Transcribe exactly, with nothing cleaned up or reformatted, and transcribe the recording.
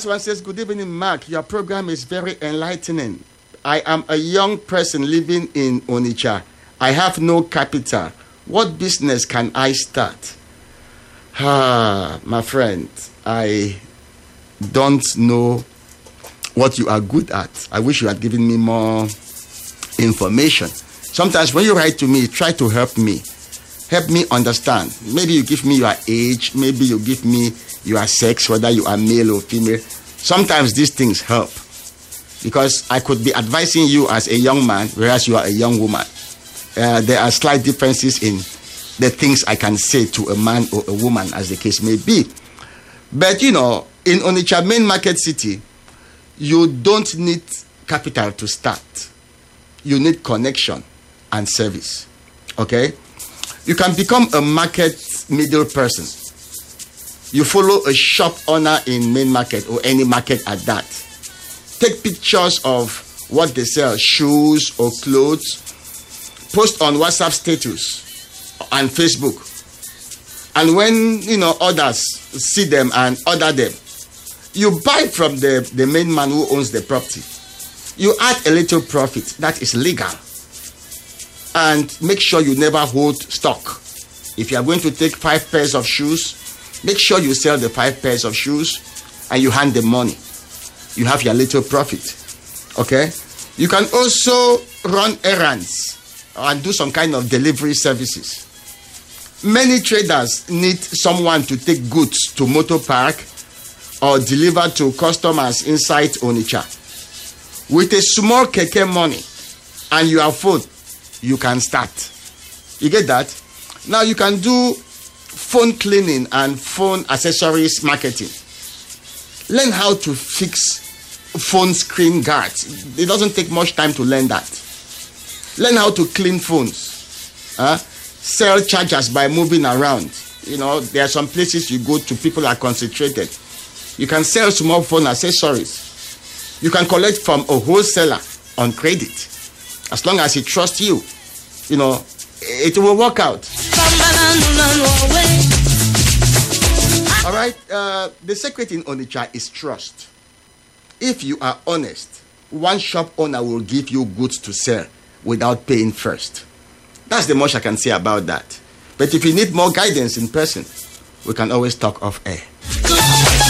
This one says, good evening, Mark. Your program is very enlightening. I am a young person living in Onitsha. I have no capital. What business can I start? Ah, my friend, I don't know what you are good at. I wish you had given me more information. Sometimes when you write to me, try to help me. Help me understand. Maybe you give me your age. Maybe you give me your sex, whether you are male or female. Sometimes these things help. Because I could be advising you as a young man, whereas you are a young woman. Uh, there are slight differences in the things I can say to a man or a woman, as the case may be. But, you know, in Onitsha main market city, you don't need capital to start. You need connection and service. Okay? You can become a market middle person. You follow a shop owner in main market or any market at that. Take pictures of what they sell, shoes or clothes. Post on WhatsApp status and Facebook. And when, you know, others see them and order them, you buy from the, the main man who owns the property. You add a little profit. That is legal. And make sure you never hold stock. If you are going to take five pairs of shoes, make sure you sell the five pairs of shoes and you hand the money. You have your little profit. Okay? You can also run errands and do some kind of delivery services. Many traders need someone to take goods to motor park or deliver to customers inside Onitsha. With a small keke money and your phone, you can start. You get that? Now you can do phone cleaning and phone accessories marketing. Learn how to fix phone screen guards. It doesn't take much time to learn that. Learn how to clean phones. Huh? Sell chargers by moving around. You know, there are some places you go to, people are concentrated. You can sell small phone accessories. You can collect from a wholesaler on credit. As long as he trusts you, you know, it will work out. All right. Uh, the secret in Onitsha is trust. If you are honest, one shop owner will give you goods to sell without paying first. That's the much I can say about that. But if you need more guidance in person, we can always talk off air.